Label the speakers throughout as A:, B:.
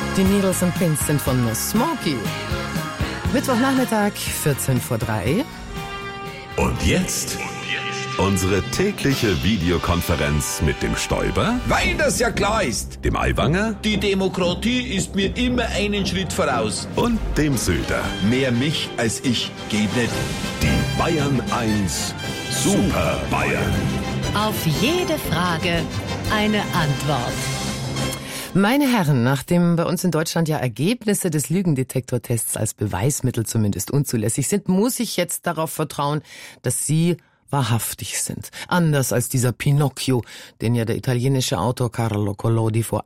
A: Die Needles and Pins sind von Smokey. Mittwochnachmittag, 14:03 Uhr.
B: Und jetzt unsere tägliche Videokonferenz mit dem Stoiber,
C: Weil das ja klar ist.
B: dem Aiwanger
C: Die Demokratie ist mir immer einen Schritt voraus.
B: und dem Söder.
C: Mehr mich als ich geht nicht.
B: Die Bayern 1 Super Bayern.
D: Auf jede Frage eine Antwort.
A: Meine Herren, nachdem bei uns in Deutschland ja Ergebnisse des Lügendetektortests als Beweismittel zumindest unzulässig sind, muss ich jetzt darauf vertrauen, dass Sie wahrhaftig sind. Anders als dieser Pinocchio, den ja der italienische Autor Carlo Collodi vor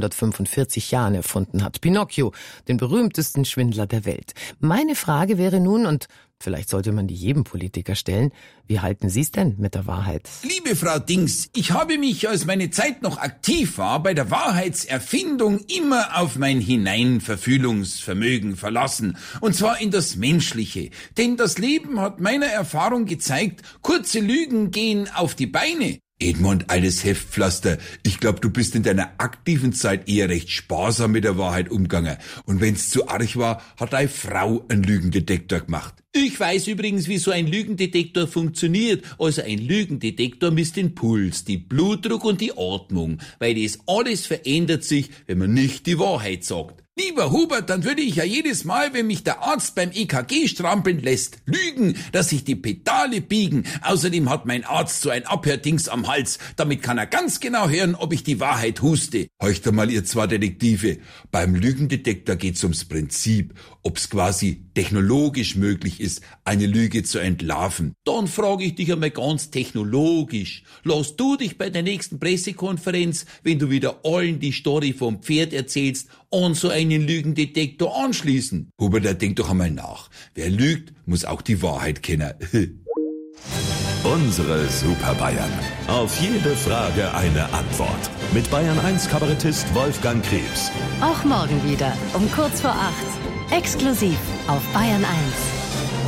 A: 145 Jahren erfunden hat. Pinocchio, den berühmtesten Schwindler der Welt. Meine Frage wäre nun, und vielleicht sollte man die jedem Politiker stellen, wie halten Sie es denn mit der Wahrheit?
C: Liebe Frau Dings, ich habe mich, als meine Zeit noch aktiv war, bei der Wahrheitserfindung immer auf mein Hineinverfühlungsvermögen verlassen. Und zwar in das Menschliche. Denn das Leben hat meiner Erfahrung gezeigt, kurze Lügen gehen auf die Beine. Edmund, altes Heftpflaster, ich glaube, du bist in deiner aktiven Zeit eher recht sparsam mit der Wahrheit umgegangen. Und wenn's zu arg war, hat deine Frau einen Lügendetektor gemacht. Ich weiß übrigens, wie so ein Lügendetektor funktioniert. Also ein Lügendetektor misst den Puls, die Blutdruck und die Atmung, weil das alles verändert sich, wenn man nicht die Wahrheit sagt. Lieber Hubert, dann würde ich ja jedes Mal, wenn mich der Arzt beim EKG strampeln lässt, lügen, dass sich die Pedale biegen. Außerdem hat mein Arzt so ein Abhördings am Hals. Damit kann er ganz genau hören, ob ich die Wahrheit huste. Heucht mal, ihr zwei Detektive. Beim Lügendetektor geht's ums Prinzip, ob's quasi technologisch möglich ist, eine Lüge zu entlarven. Dann frage ich dich einmal ganz technologisch. Lass du dich bei der nächsten Pressekonferenz, wenn du wieder allen die Story vom Pferd erzählst, an so einen Lügendetektor anschließen? Hubert, der denkt doch einmal nach. Wer lügt, muss auch die Wahrheit kennen.
B: Unsere Super Bayern. Auf jede Frage eine Antwort. Mit Bayern 1 Kabarettist Wolfgang Krebs.
D: Auch morgen wieder um kurz vor 8. Exklusiv auf Bayern 1.